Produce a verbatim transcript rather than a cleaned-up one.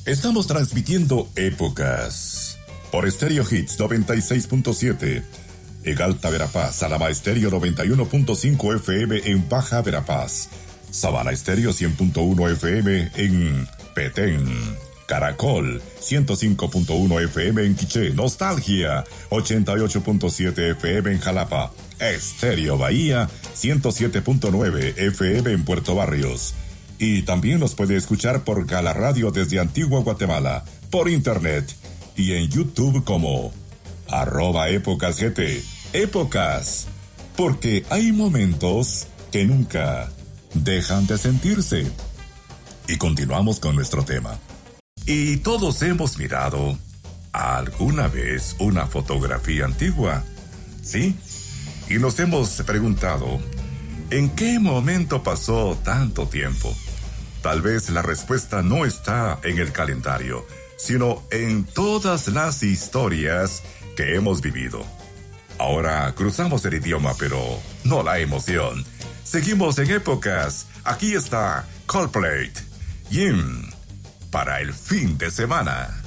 Estamos transmitiendo Épocas por Stereo Hits noventa y seis punto siete en Alta Verapaz, Alama Estéreo noventa y uno punto cinco F M en Baja Verapaz, Sabana Estéreo cien punto uno F M en Petén, Caracol ciento cinco punto uno F M en Quiché, Nostalgia ochenta y ocho punto siete F M en Jalapa, Estéreo Bahía ciento siete punto nueve F M en Puerto Barrios. Y también nos puede escuchar por Gala Radio desde Antigua Guatemala, por internet y en YouTube como arroba Épocas G T. Épocas, porque hay momentos que nunca dejan de sentirse. Y continuamos con nuestro tema. Y todos hemos mirado alguna vez una fotografía antigua, ¿sí? Y nos hemos preguntado, ¿en qué momento pasó tanto tiempo? Tal vez la respuesta no está en el calendario, sino en todas las historias que hemos vivido. Ahora cruzamos el idioma, pero no la emoción. Seguimos en Épocas. Aquí está Coldplay, Jim, para el fin de semana.